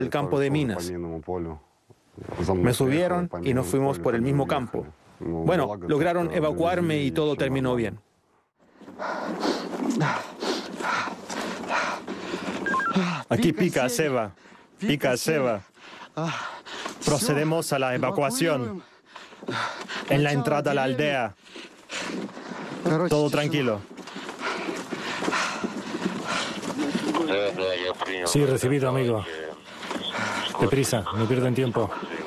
el campo de minas. Me subieron y nos fuimos por el mismo campo. Bueno, lograron evacuarme y todo terminó bien. Aquí pica Seba. Pica Seba. Procedemos a la evacuación. En la entrada a la aldea. Todo tranquilo. Sí, recibido, amigo. Deprisa, no pierden tiempo.